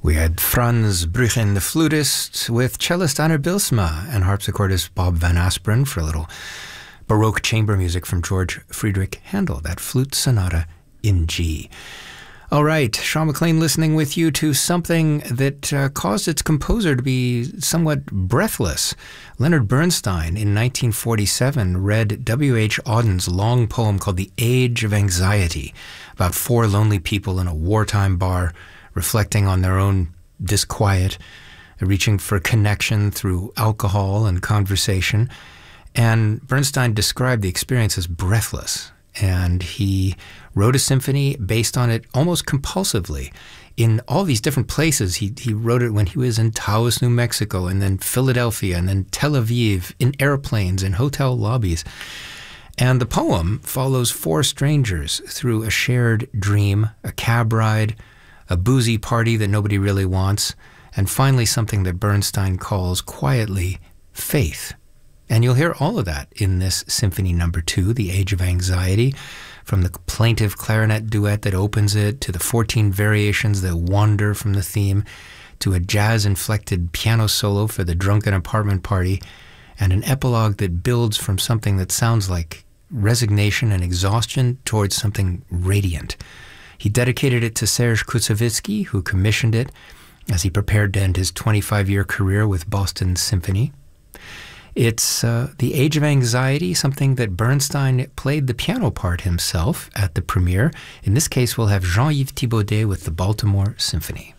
We had Frans Bruggen, the flutist, with cellist Anna Bilsma and harpsichordist Bob Van Asperen for a little Baroque chamber music from George Friedrich Handel, that flute sonata in G. All right, Sean McLean listening with you to something that caused its composer to be somewhat breathless. Leonard Bernstein in 1947 read W.H. Auden's long poem called The Age of Anxiety, about four lonely people in a wartime bar reflecting on their own disquiet, reaching for connection through alcohol and conversation. And Bernstein described the experience as breathless. And he wrote a symphony based on it almost compulsively in all these different places. He wrote it when he was in Taos, New Mexico, and then Philadelphia, and then Tel Aviv, in airplanes, in hotel lobbies. And the poem follows four strangers through a shared dream, a cab ride, a boozy party that nobody really wants, and finally something that Bernstein calls quietly faith. And you'll hear all of that in this Symphony No. 2, The Age of Anxiety, from the plaintive clarinet duet that opens it, to the 14 variations that wander from the theme, to a jazz-inflected piano solo for the drunken apartment party, and an epilogue that builds from something that sounds like resignation and exhaustion towards something radiant. He dedicated it to Serge Koussevitzky, who commissioned it as he prepared to end his 25-year career with Boston Symphony. It's The Age of Anxiety, something that Bernstein played the piano part himself at the premiere. In this case, we'll have Jean-Yves Thibaudet with the Baltimore Symphony.